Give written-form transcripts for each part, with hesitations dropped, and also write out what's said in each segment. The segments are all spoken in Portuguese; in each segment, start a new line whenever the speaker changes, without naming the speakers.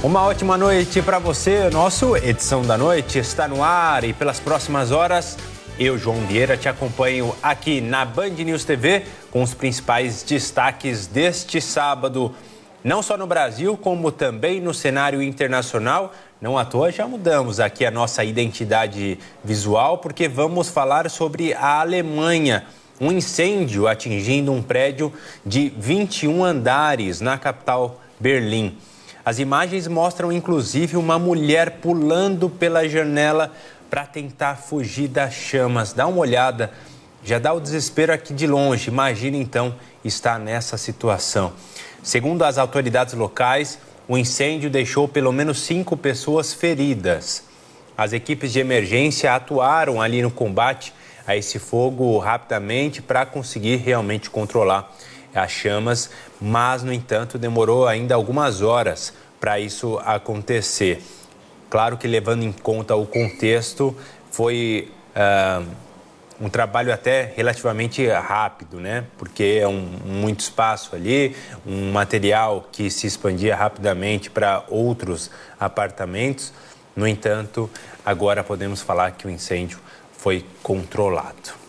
Uma ótima noite para você. Nosso Edição da Noite está no ar e pelas próximas horas eu, João Vieira, te acompanho aqui na Band News TV com os principais destaques deste sábado, não só no Brasil, como também no cenário internacional. Não à toa já mudamos aqui a nossa identidade visual, porque vamos falar sobre a Alemanha. Um incêndio atingindo um prédio de 21 andares na capital Berlim. As imagens mostram, inclusive, uma mulher pulando pela janela para tentar fugir das chamas. Dá uma olhada, já dá o desespero aqui de longe. Imagina, então, estar nessa situação. Segundo as autoridades locais, o incêndio deixou pelo menos 5 pessoas feridas. As equipes de emergência atuaram ali no combate a esse fogo rapidamente para conseguir realmente controlar as chamas, mas, no entanto, demorou ainda algumas horas para isso acontecer. Claro que, levando em conta o contexto, foi um trabalho até relativamente rápido, né? Porque é muito espaço ali, um material que se expandia rapidamente para outros apartamentos. No entanto, agora podemos falar que o incêndio foi controlado.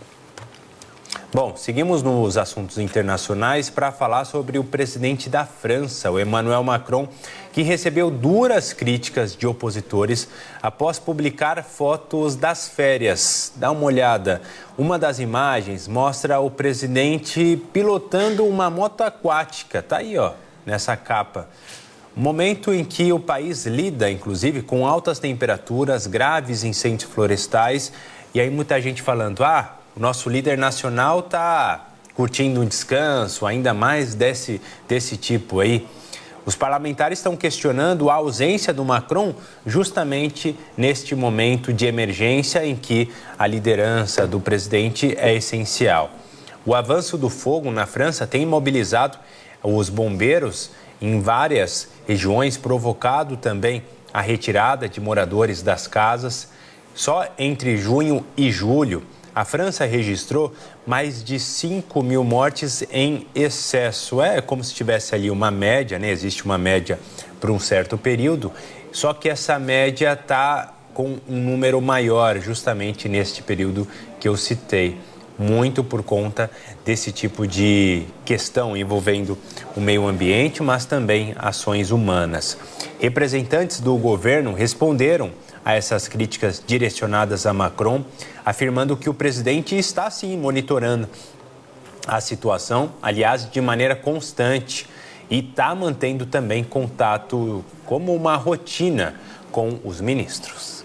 Bom, seguimos nos assuntos internacionais para falar sobre o presidente da França, o Emmanuel Macron, que recebeu duras críticas de opositores após publicar fotos das férias. Dá uma olhada. Uma das imagens mostra o presidente pilotando uma moto aquática. Tá aí, ó, nessa capa. Momento em que o país lida, inclusive, com altas temperaturas, graves incêndios florestais. E aí muita gente falando, o nosso líder nacional está curtindo um descanso, ainda mais desse tipo aí. Os parlamentares estão questionando a ausência do Macron justamente neste momento de emergência em que a liderança do presidente é essencial. O avanço do fogo na França tem mobilizado os bombeiros em várias regiões, provocado também a retirada de moradores das casas. Só entre junho e julho, a França registrou mais de 5 mil mortes em excesso. É como se tivesse ali uma média, né? Existe uma média para um certo período, só que essa média está com um número maior justamente neste período que eu citei. Muito por conta desse tipo de questão envolvendo o meio ambiente, mas também ações humanas. Representantes do governo responderam a essas críticas direcionadas a Macron, afirmando que o presidente está, sim, monitorando a situação, aliás, de maneira constante, e está mantendo também contato como uma rotina com os ministros.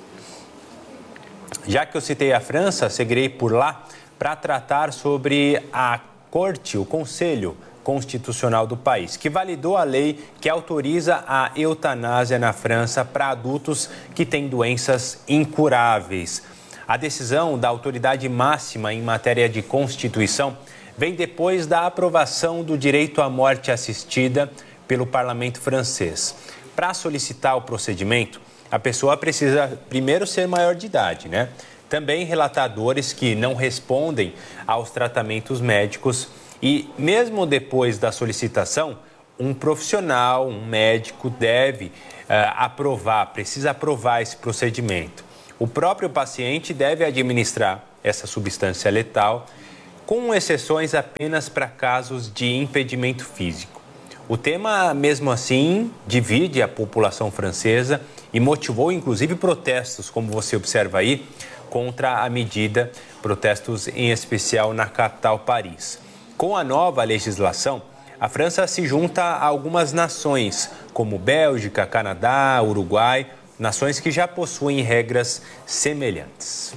Já que eu citei a França, seguirei por lá para tratar sobre a Corte, o Conselho Constitucional do país, que validou a lei que autoriza a eutanásia na França para adultos que têm doenças incuráveis. A decisão da autoridade máxima em matéria de Constituição vem depois da aprovação do direito à morte assistida pelo parlamento francês. Para solicitar o procedimento, a pessoa precisa primeiro ser maior de idade, né? Também relatar dores que não respondem aos tratamentos médicos. E mesmo depois da solicitação, um profissional, um médico deve precisa aprovar esse procedimento. O próprio paciente deve administrar essa substância letal, com exceções apenas para casos de impedimento físico. O tema, mesmo assim, divide a população francesa e motivou, inclusive, protestos, como você observa aí, contra a medida, protestos em especial na capital, Paris. Com a nova legislação, a França se junta a algumas nações, como Bélgica, Canadá, Uruguai, nações que já possuem regras semelhantes.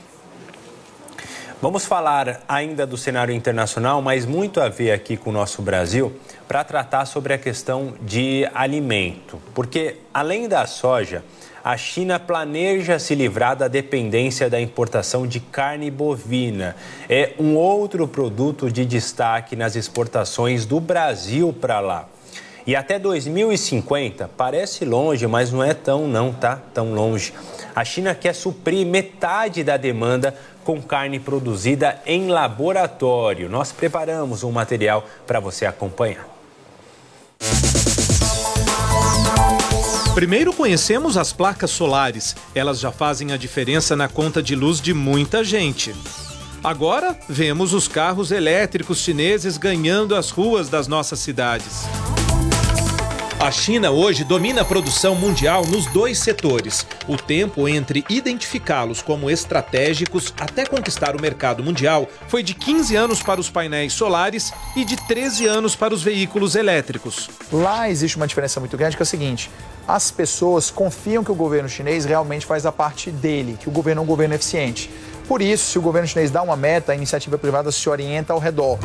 Vamos falar ainda do cenário internacional, mas muito a ver aqui com o nosso Brasil, para tratar sobre a questão de alimento. Porque, além da soja, a China planeja se livrar da dependência da importação de carne bovina. É um outro produto de destaque nas exportações do Brasil para lá. E até 2050, parece longe, mas não é tão longe. A China quer suprir metade da demanda com carne produzida em laboratório. Nós preparamos um material para você acompanhar.
Primeiro conhecemos as placas solares. Elas já fazem a diferença na conta de luz de muita gente. Agora, vemos os carros elétricos chineses ganhando as ruas das nossas cidades. A China hoje domina a produção mundial nos 2 setores. O tempo entre identificá-los como estratégicos até conquistar o mercado mundial foi de 15 anos para os painéis solares e de 13 anos para os veículos elétricos.
Lá existe uma diferença muito grande, que é o seguinte: as pessoas confiam que o governo chinês realmente faz a parte dele, que o governo é um governo eficiente. Por isso, se o governo chinês dá uma meta, a iniciativa privada se orienta ao redor.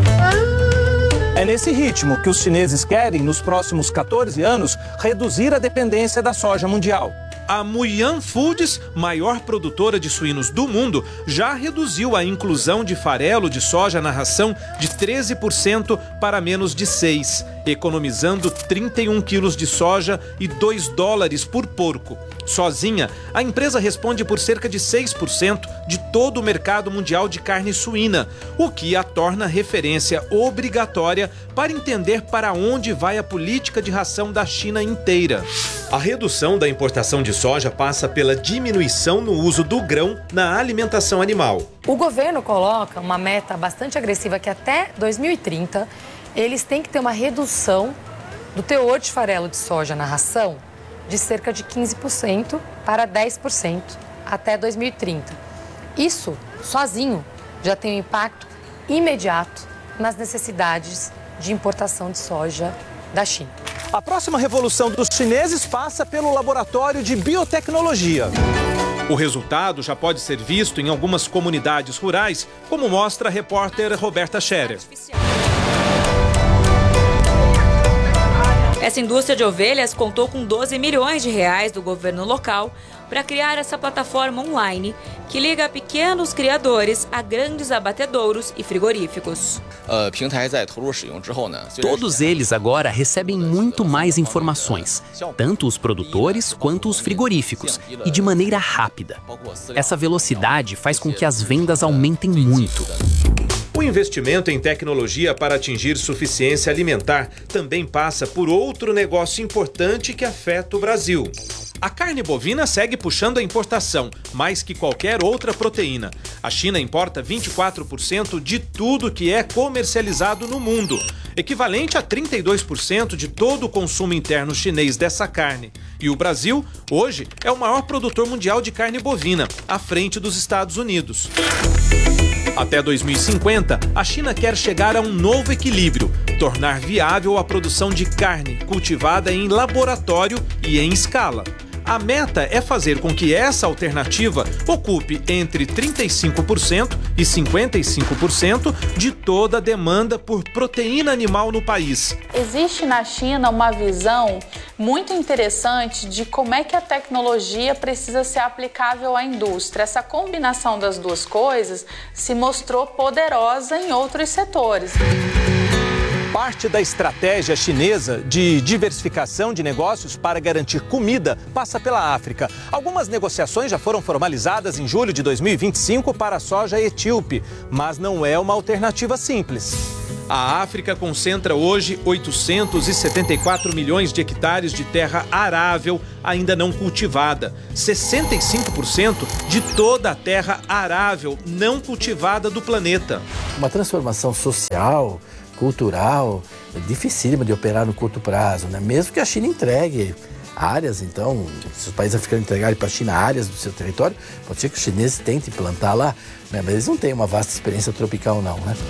É nesse ritmo que os chineses querem, nos próximos 14 anos, reduzir a dependência da soja mundial.
A Muyan Foods, maior produtora de suínos do mundo, já reduziu a inclusão de farelo de soja na ração de 13% para menos de 6%, economizando 31 quilos de soja e $2 por porco. Sozinha, a empresa responde por cerca de 6% de todo o mercado mundial de carne suína, o que a torna referência obrigatória para entender para onde vai a política de ração da China inteira. A redução da importação de soja passa pela diminuição no uso do grão na alimentação animal.
O governo coloca uma meta bastante agressiva que até 2030 eles têm que ter uma redução do teor de farelo de soja na ração de cerca de 15% para 10% até 2030. Isso, sozinho, já tem um impacto imediato nas necessidades de importação de soja da China.
A próxima revolução dos chineses passa pelo laboratório de biotecnologia.
O resultado já pode ser visto em algumas comunidades rurais, como mostra a repórter Roberta Scherer.
Essa indústria de ovelhas contou com 12 milhões de reais do governo local para criar essa plataforma online que liga pequenos criadores a grandes abatedouros e frigoríficos.
Todos eles agora recebem muito mais informações, tanto os produtores quanto os frigoríficos, e de maneira rápida. Essa velocidade faz com que as vendas aumentem muito.
O investimento em tecnologia para atingir suficiência alimentar também passa por outro negócio importante que afeta o Brasil. A carne bovina segue puxando a importação, mais que qualquer outra proteína. A China importa 24% de tudo que é comercializado no mundo, equivalente a 32% de todo o consumo interno chinês dessa carne. E o Brasil, hoje, é o maior produtor mundial de carne bovina, à frente dos Estados Unidos. Até 2050, a China quer chegar a um novo equilíbrio, tornar viável a produção de carne cultivada em laboratório e em escala. A meta é fazer com que essa alternativa ocupe entre 35% e 55% de toda a demanda por proteína animal no país.
Existe na China uma visão muito interessante de como é que a tecnologia precisa ser aplicável à indústria. Essa combinação das duas coisas se mostrou poderosa em outros setores.
Parte da estratégia chinesa de diversificação de negócios para garantir comida passa pela África. Algumas negociações já foram formalizadas em julho de 2025 para a soja etíope, mas não é uma alternativa simples.
A África concentra hoje 874 milhões de hectares de terra arável ainda não cultivada. 65% de toda a terra arável não cultivada do planeta.
Uma transformação social, cultural, dificílima de operar no curto prazo, né? Mesmo que a China entregue áreas, então, se os países africanos entregarem para a China áreas do seu território, pode ser que os chineses tentem plantar lá, né? Mas eles não têm uma vasta experiência tropical não, né?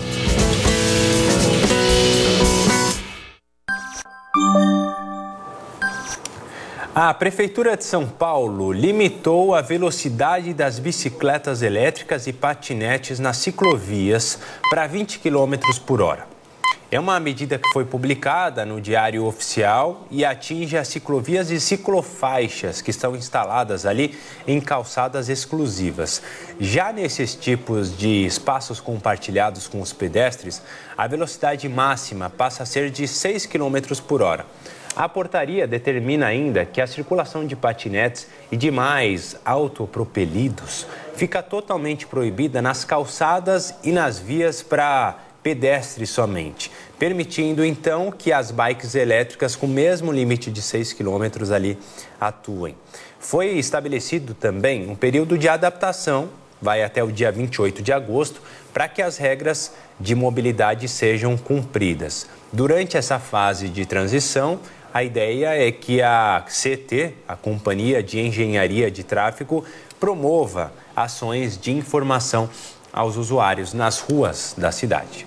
A Prefeitura de São Paulo limitou a velocidade das bicicletas elétricas e patinetes nas ciclovias para 20 km por hora. É uma medida que foi publicada no Diário Oficial e atinge as ciclovias e ciclofaixas que estão instaladas ali em calçadas exclusivas. Já nesses tipos de espaços compartilhados com os pedestres, a velocidade máxima passa a ser de 6 km por hora. A portaria determina ainda que a circulação de patinetes e demais autopropelidos fica totalmente proibida nas calçadas e nas vias para pedestres somente, permitindo então que as bikes elétricas com o mesmo limite de 6 km ali atuem. Foi estabelecido também um período de adaptação, vai até o dia 28 de agosto, para que as regras de mobilidade sejam cumpridas. Durante essa fase de transição, a ideia é que a CT, a Companhia de Engenharia de Tráfego, promova ações de informação aos usuários nas ruas da cidade.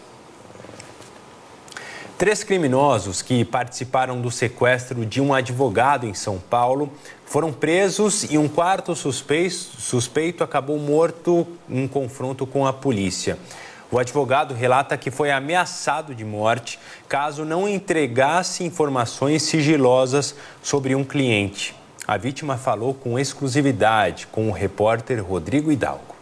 3 criminosos que participaram do sequestro de um advogado em São Paulo foram presos e um quarto suspeito acabou morto em confronto com a polícia. O advogado relata que foi ameaçado de morte caso não entregasse informações sigilosas sobre um cliente. A vítima falou com exclusividade com o repórter Rodrigo Hidalgo.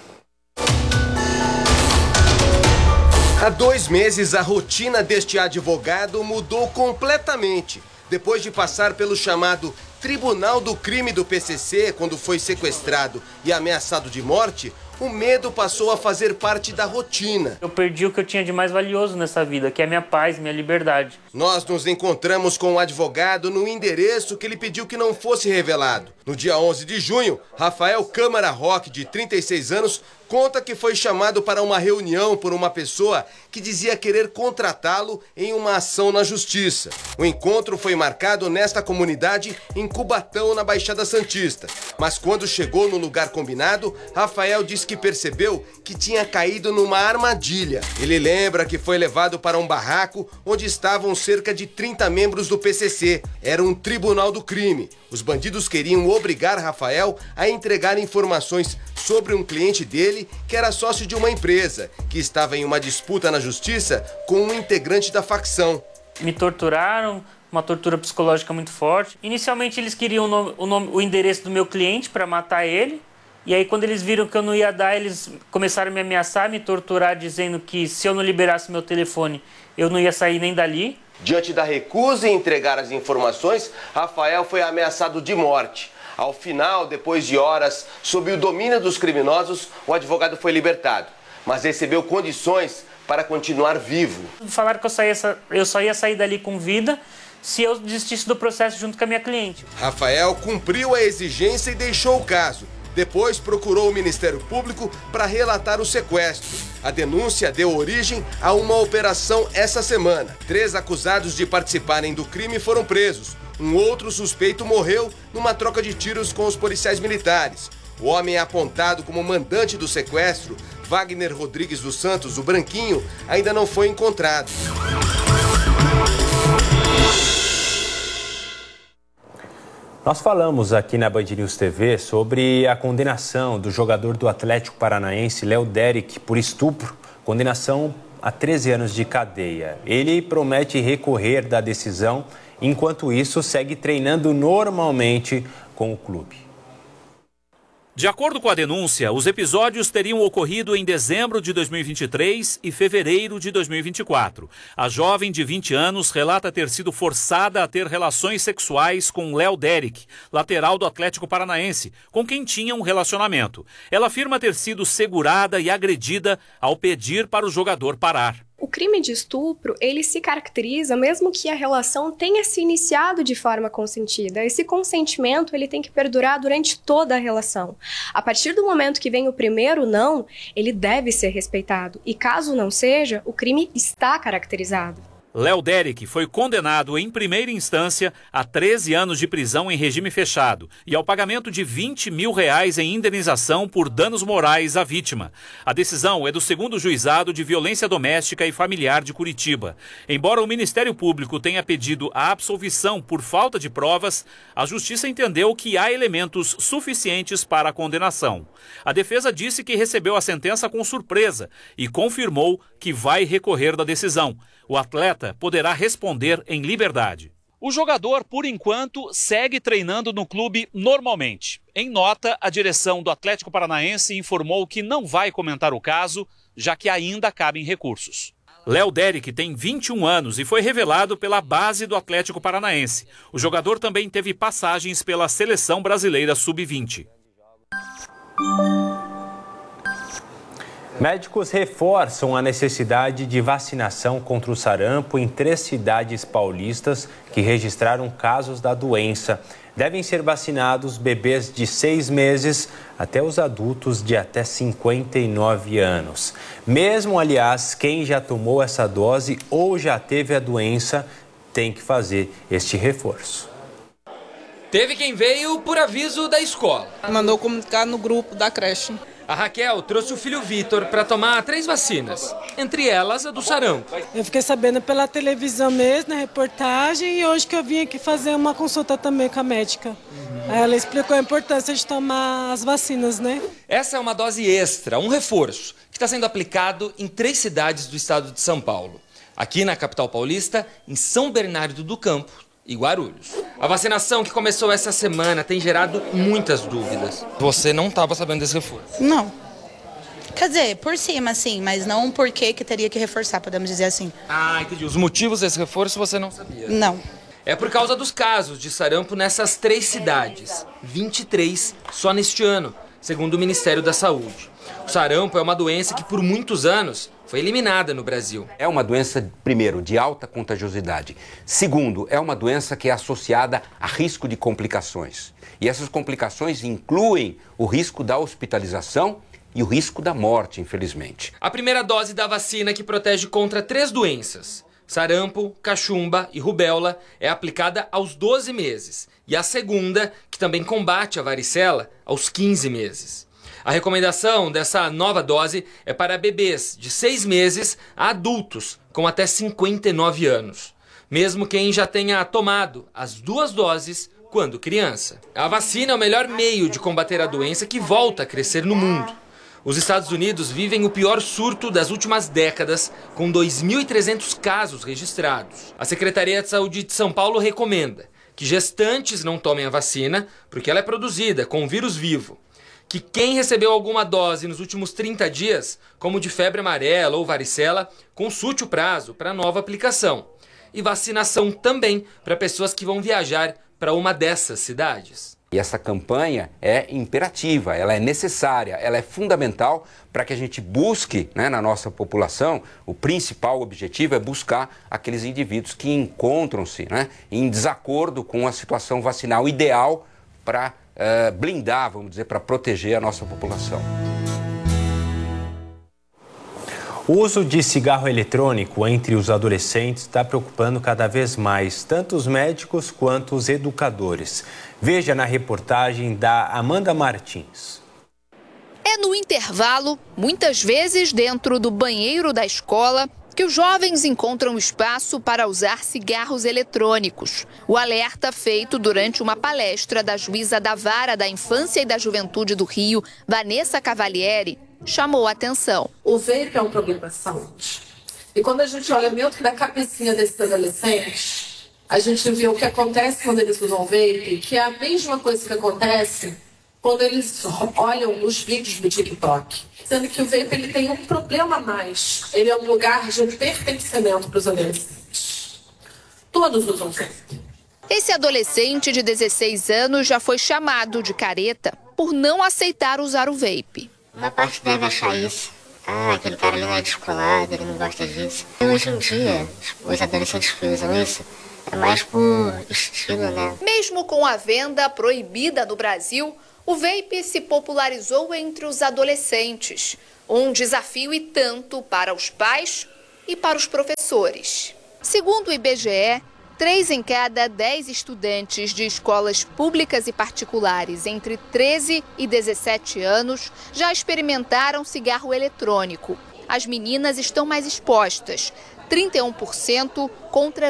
Há 2 meses, a rotina deste advogado mudou completamente. Depois de passar pelo chamado Tribunal do Crime do PCC, quando foi sequestrado e ameaçado de morte, o medo passou a fazer parte da rotina.
Eu perdi o que eu tinha de mais valioso nessa vida, que é minha paz, minha liberdade.
Nós nos encontramos com o advogado no endereço que ele pediu que não fosse revelado. No dia 11 de junho, Rafael Câmara Roque, de 36 anos, conta que foi chamado para uma reunião por uma pessoa que dizia querer contratá-lo em uma ação na justiça. O encontro foi marcado nesta comunidade em Cubatão, na Baixada Santista. Mas quando chegou no lugar combinado, Rafael disse que percebeu que tinha caído numa armadilha. Ele lembra que foi levado para um barraco onde estavam cerca de 30 membros do PCC. Era um tribunal do crime. Os bandidos queriam obrigar Rafael a entregar informações sobre um cliente dele que era sócio de uma empresa, que estava em uma disputa na justiça com um integrante da facção.
Me torturaram, uma tortura psicológica muito forte. Inicialmente eles queriam o endereço do meu cliente para matar ele. E aí quando eles viram que eu não ia dar, eles começaram a me ameaçar, me torturar, dizendo que se eu não liberasse meu telefone, eu não ia sair nem dali.
Diante da recusa em entregar as informações, Rafael foi ameaçado de morte. Ao final, depois de horas, sob o domínio dos criminosos, o advogado foi libertado, mas recebeu condições para continuar vivo.
Falaram que eu só ia sair dali com vida se eu desistisse do processo junto com a minha cliente.
Rafael cumpriu a exigência e deixou o caso. Depois procurou o Ministério Público para relatar o sequestro. A denúncia deu origem a uma operação essa semana. 3 acusados de participarem do crime foram presos. Um outro suspeito morreu numa troca de tiros com os policiais militares. O homem apontado como mandante do sequestro, Wagner Rodrigues dos Santos, o Branquinho, ainda não foi encontrado.
Nós falamos aqui na Band News TV sobre a condenação do jogador do Atlético Paranaense, Léo Derick, por estupro, condenação a 13 anos de cadeia. Ele promete recorrer da decisão, enquanto isso segue treinando normalmente com o clube.
De acordo com a denúncia, os episódios teriam ocorrido em dezembro de 2023 e fevereiro de 2024. A jovem de 20 anos relata ter sido forçada a ter relações sexuais com Léo Derick, lateral do Atlético Paranaense, com quem tinha um relacionamento. Ela afirma ter sido segurada e agredida ao pedir para o jogador parar.
O crime de estupro, ele se caracteriza mesmo que a relação tenha se iniciado de forma consentida. Esse consentimento, ele tem que perdurar durante toda a relação. A partir do momento que vem o primeiro não, ele deve ser respeitado. E caso não seja, o crime está caracterizado.
Léo Derick foi condenado em primeira instância a 13 anos de prisão em regime fechado e ao pagamento de R$20 mil em indenização por danos morais à vítima. A decisão é do 2º Juizado de Violência Doméstica e Familiar de Curitiba. Embora o Ministério Público tenha pedido a absolvição por falta de provas, a Justiça entendeu que há elementos suficientes para a condenação. A defesa disse que recebeu a sentença com surpresa e confirmou que vai recorrer da decisão. O atleta poderá responder em liberdade. O jogador, por enquanto, segue treinando no clube normalmente. Em nota, a direção do Atlético Paranaense informou que não vai comentar o caso, já que ainda cabem recursos. Léo Derick tem 21 anos e foi revelado pela base do Atlético Paranaense. O jogador também teve passagens pela Seleção Brasileira Sub-20.
Médicos reforçam a necessidade de vacinação contra o sarampo em 3 cidades paulistas que registraram casos da doença. Devem ser vacinados bebês de 6 meses até os adultos de até 59 anos. Mesmo, aliás, quem já tomou essa dose ou já teve a doença tem que fazer este reforço.
Teve quem veio por aviso da escola.
Mandou comunicar no grupo da creche.
A Raquel trouxe o filho Vitor para tomar 3 vacinas, entre elas a do sarampo.
Eu fiquei sabendo pela televisão mesmo, na reportagem, e hoje que eu vim aqui fazer uma consulta também com a médica. Ela explicou a importância de tomar as vacinas, né?
Essa é uma dose extra, um reforço, que está sendo aplicado em 3 cidades do estado de São Paulo. Aqui na capital paulista, em São Bernardo do Campo e Guarulhos. A vacinação que começou essa semana tem gerado muitas dúvidas. Você não estava sabendo desse reforço?
Não. Quer dizer, por cima, sim, mas não por que teria que reforçar, podemos dizer assim.
Ah, entendi. Os motivos desse reforço você não sabia?
Não.
É por causa dos casos de sarampo nessas 3 cidades. 23 só neste ano, segundo o Ministério da Saúde. O sarampo é uma doença que por muitos anos foi eliminada no Brasil.
É uma doença, primeiro, de alta contagiosidade. Segundo, é uma doença que é associada a risco de complicações. E essas complicações incluem o risco da hospitalização e o risco da morte, infelizmente.
A primeira dose da vacina que protege contra 3 doenças, sarampo, cachumba e rubéola, é aplicada aos 12 meses. E a segunda, que também combate a varicela, aos 15 meses. A recomendação dessa nova dose é para bebês de 6 meses a adultos com até 59 anos, mesmo quem já tenha tomado as 2 doses quando criança. A vacina é o melhor meio de combater a doença que volta a crescer no mundo. Os Estados Unidos vivem o pior surto das últimas décadas, com 2.300 casos registrados. A Secretaria de Saúde de São Paulo recomenda que gestantes não tomem a vacina, porque ela é produzida com o vírus vivo. Que quem recebeu alguma dose nos últimos 30 dias, como de febre amarela ou varicela, consulte o prazo para nova aplicação. E vacinação também para pessoas que vão viajar para uma dessas cidades.
E essa campanha é imperativa, ela é necessária, ela é fundamental para que a gente busque, na nossa população, o principal objetivo é buscar aqueles indivíduos que encontram-se em desacordo com a situação vacinal ideal para blindar, vamos dizer, para proteger a nossa população.
O uso de cigarro eletrônico entre os adolescentes está preocupando cada vez mais, tanto os médicos quanto os educadores. Veja na reportagem da Amanda Martins.
É no intervalo, muitas vezes dentro do banheiro da escola, que os jovens encontram espaço para usar cigarros eletrônicos. O alerta feito durante uma palestra da juíza da Vara da Infância e da Juventude do Rio, Vanessa Cavalieri, chamou a atenção.
O vape é um problema de saúde. E quando a gente olha dentro da cabecinha desses adolescentes, a gente vê o que acontece quando eles usam vape, que é a mesma coisa que acontece quando eles olham os vídeos do TikTok. Sendo que o vape ele tem um problema a mais. Ele é um lugar de pertencimento para os adolescentes. Todos usam vape.
Esse adolescente de 16 anos já foi chamado de careta por não aceitar usar o vape.
Uma parte deve achar isso. Aquele cara ali não é descolado, ele não gosta disso. E hoje em dia, os adolescentes que usam isso é mais por estilo, né?
Mesmo com a venda proibida no Brasil, o vape se popularizou entre os adolescentes. Um desafio e tanto para os pais e para os professores. Segundo o IBGE, 3 em cada 10 estudantes de escolas públicas e particulares entre 13 e 17 anos já experimentaram cigarro eletrônico. As meninas estão mais expostas, 31% contra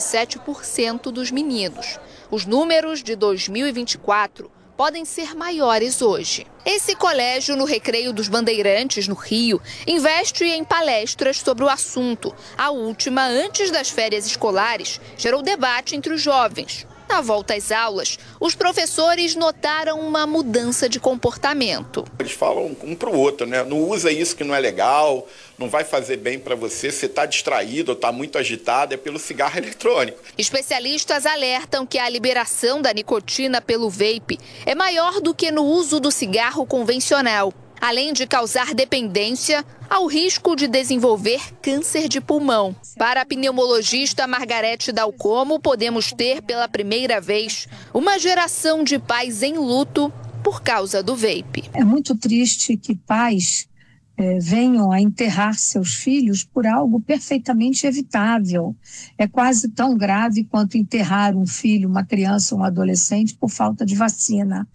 27% dos meninos. Os números de 2024 podem ser maiores hoje. Esse colégio, no Recreio dos Bandeirantes, no Rio, investe em palestras sobre o assunto. A última, antes das férias escolares, gerou debate entre os jovens. Na volta às aulas, os professores notaram uma mudança de comportamento.
Eles falam um para o outro, né? Não usa isso que não é legal, não vai fazer bem para você, você está distraído ou está muito agitado, é pelo cigarro eletrônico.
Especialistas alertam que a liberação da nicotina pelo vape é maior do que no uso do cigarro convencional. além de causar dependência, há o risco de desenvolver câncer de pulmão. Para a pneumologista Margarete Dalcomo, podemos ter pela primeira vez uma geração de pais em luto por causa do vape.
É muito triste que pais venham a enterrar seus filhos por algo perfeitamente evitável. É quase tão grave quanto enterrar um filho, uma criança, um adolescente por falta de vacina.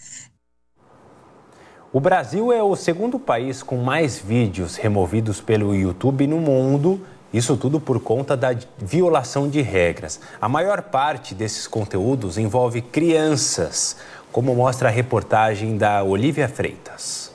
O Brasil é o segundo país com mais vídeos removidos pelo YouTube no mundo, isso tudo por conta da violação de regras. A maior parte desses conteúdos envolve crianças, como mostra a reportagem da Olivia Freitas.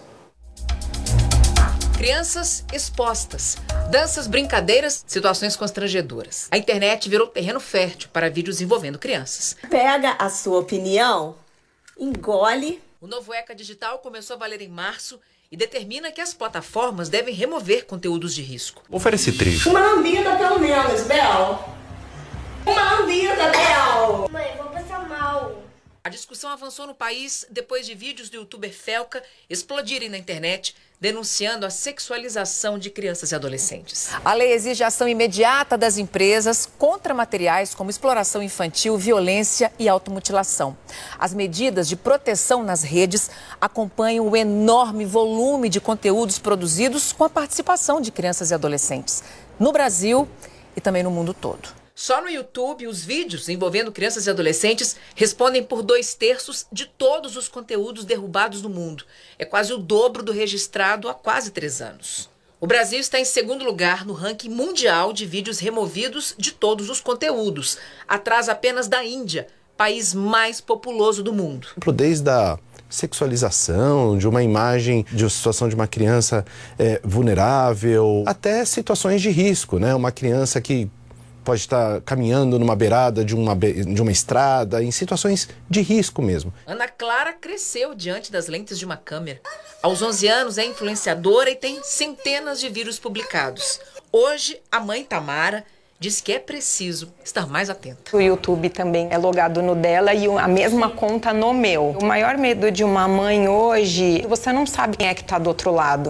Crianças expostas, danças, brincadeiras, situações constrangedoras. A internet virou terreno fértil para vídeos envolvendo crianças.
Pega a sua opinião, engole.
O novo ECA Digital começou a valer em março e determina que as plataformas devem remover conteúdos de risco.
Oferece trecho.
Uma lambida pelo menos, Bel. Uma lambida, Bel.
Mãe, vou passar mal. A discussão avançou no país depois de vídeos do youtuber Felca explodirem na internet, denunciando a sexualização de crianças e adolescentes. A lei exige a ação imediata das empresas contra materiais como exploração infantil, violência e automutilação. As medidas de proteção nas redes acompanham o enorme volume de conteúdos produzidos com a participação de crianças e adolescentes, no Brasil e também no mundo todo. Só no YouTube, os vídeos envolvendo crianças e adolescentes respondem por 2/3 de todos os conteúdos derrubados no mundo. É quase o dobro do registrado há quase 3 anos. O Brasil está em segundo lugar no ranking mundial de vídeos removidos de todos os conteúdos, atrás apenas da Índia, país mais populoso do mundo.
Desde a sexualização, de uma imagem, de uma situação de uma criança vulnerável, até situações de risco, né? Uma criança que pode estar caminhando numa beirada de uma estrada, em situações de risco mesmo.
Ana Clara cresceu diante das lentes de uma câmera. Aos 11 anos é influenciadora e tem centenas de vídeos publicados. Hoje, a mãe Tamara diz que é preciso estar mais atenta.
O YouTube também é logado no dela e a mesma conta no meu. O maior medo de uma mãe hoje, você não sabe quem é que está do outro lado.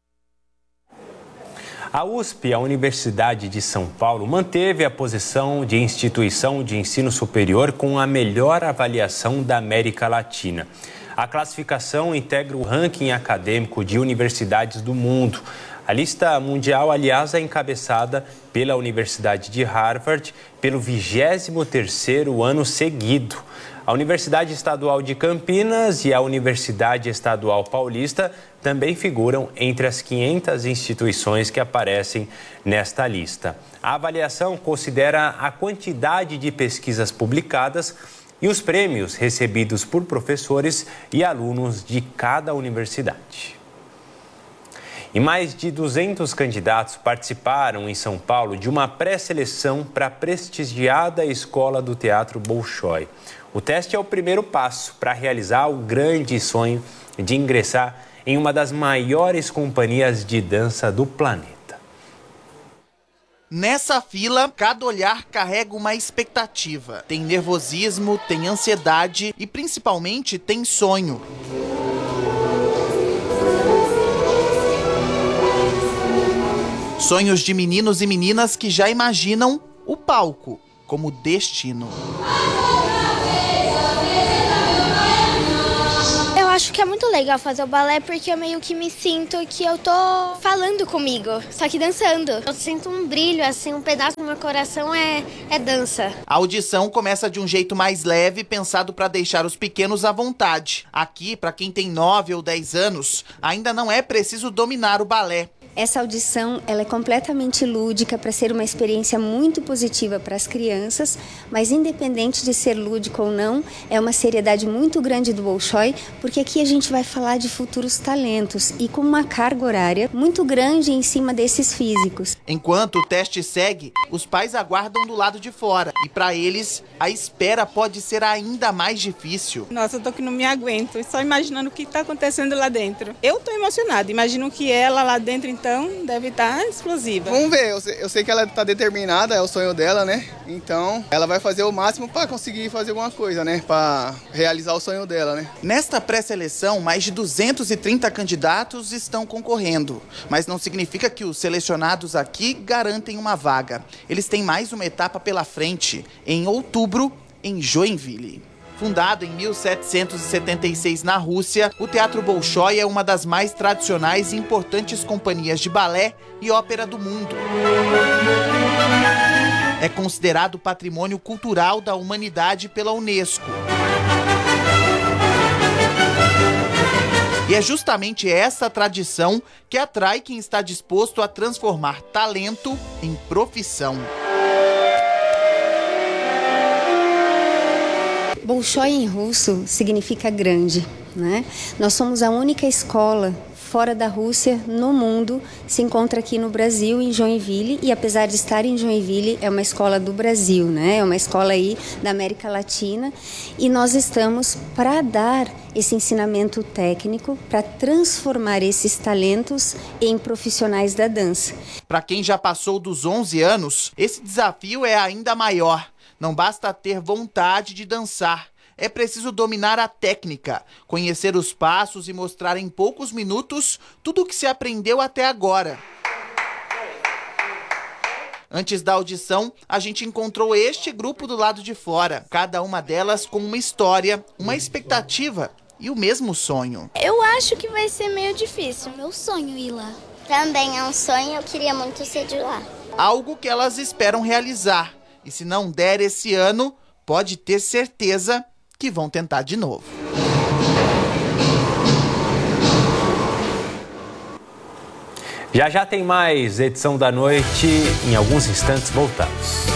A USP, a Universidade de São Paulo, manteve a posição de instituição de ensino superior com a melhor avaliação da América Latina. A classificação integra o ranking acadêmico de universidades do mundo. A lista mundial, aliás, é encabeçada pela Universidade de Harvard pelo 23º ano seguido. A Universidade Estadual de Campinas e a Universidade Estadual Paulista também figuram entre as 500 instituições que aparecem nesta lista. A avaliação considera a quantidade de pesquisas publicadas e os prêmios recebidos por professores e alunos de cada universidade. E mais de 200 candidatos participaram em São Paulo de uma pré-seleção para a prestigiada Escola do Teatro Bolshoi. O teste é o primeiro passo para realizar o grande sonho de ingressar em uma das maiores companhias de dança do planeta.
Nessa fila, cada olhar carrega uma expectativa. Tem nervosismo, tem ansiedade e principalmente tem sonho. Sonhos de meninos e meninas que já imaginam o palco como destino.
Eu acho que é muito legal fazer o balé porque eu meio que me sinto que eu tô falando comigo, só que dançando. Eu sinto um brilho, assim, um pedaço do meu coração é dança.
A audição começa de um jeito mais leve, pensado para deixar os pequenos à vontade. Aqui, para quem tem 9 ou 10 anos, ainda não é preciso dominar o balé.
Essa audição ela é completamente lúdica para ser uma experiência muito positiva para as crianças, mas independente de ser lúdico ou não, é uma seriedade muito grande do Bolshoi, porque aqui a gente vai falar de futuros talentos e com uma carga horária muito grande em cima desses físicos.
Enquanto o teste segue, os pais aguardam do lado de fora e para eles a espera pode ser ainda mais difícil.
Nossa, eu tô que não me aguento, só imaginando o que está acontecendo lá dentro. Eu tô emocionada, imagino que ela lá dentro
então deve estar explosiva.
Vamos ver, eu sei que ela está determinada, é o sonho dela, né? Então, ela vai fazer o máximo para conseguir fazer alguma coisa, né? Para realizar o sonho dela, né?
Nesta pré-seleção, mais de 230 candidatos estão concorrendo, mas não significa que os selecionados aqui garantem uma vaga. Eles têm mais uma etapa pela frente, em outubro, em Joinville. Fundado em 1776 na Rússia, o Teatro Bolshoi é uma das mais tradicionais e importantes companhias de balé e ópera do mundo. É considerado patrimônio cultural da humanidade pela Unesco. E é justamente essa tradição que atrai quem está disposto a transformar talento em profissão.
Bolshoi em russo significa grande, né? Nós somos a única escola fora da Rússia no mundo, se encontra aqui no Brasil, em Joinville, e apesar de estar em Joinville, é uma escola do Brasil, né? É uma escola aí da América Latina, e nós estamos para dar esse ensinamento técnico, para transformar esses talentos em profissionais da dança.
Para quem já passou dos 11 anos, esse desafio é ainda maior. Não basta ter vontade de dançar, é preciso dominar a técnica, conhecer os passos e mostrar em poucos minutos tudo o que se aprendeu até agora. Antes da audição, a gente encontrou este grupo do lado de fora, cada uma delas com uma história, uma expectativa e o mesmo sonho.
Eu acho que vai ser meio difícil. Meu sonho ir lá. Também é um sonho, eu queria muito ser de lá.
Algo que elas esperam realizar. E se não der esse ano, pode ter certeza que vão tentar de novo.
Já tem mais edição da noite. Em alguns instantes voltamos.